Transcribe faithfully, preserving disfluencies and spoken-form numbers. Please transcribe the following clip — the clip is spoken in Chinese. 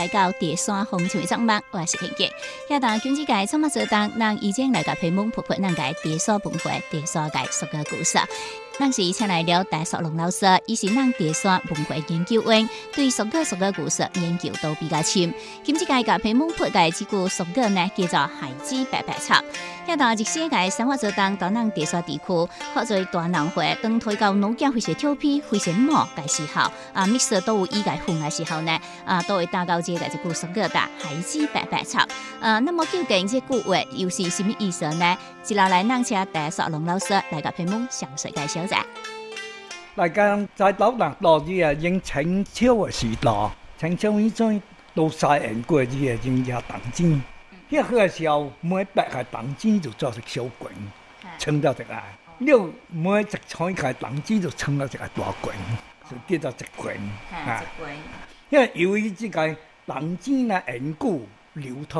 来到第三风趣节目，我是贤杰。遐当经济界参么做当，咱已经来个批蒙婆婆，咱个第三文化、第三界俗个故事。咱是请来了戴淑龙老师，伊是咱第三文化研究院，对俗个俗个故事研究都比较深。今次界个批蒙婆个这句俗个呢，叫做海之白白插。遐当日世界生活做当，到咱第三地区，好做大人会，当推到农家会是调皮、会是毛个时候，啊，mix 都有伊个混的时候呢，啊，都会打到这个这句俗个的海之白白插。呃，那么究竟这句话又是什么意思呢？接下来，咱请戴淑龙老师来个批蒙详细介绍者。 大家在老人落日啊，用清朝嘅时代，清朝以前都使用过日嘅用也铜钱。迄个时候，每百块铜钱就做一小罐，称到一个；了每一千块铜钱就称到一个大罐，就叫做一罐。啊，因为由于这个铜钱呢，永久流通。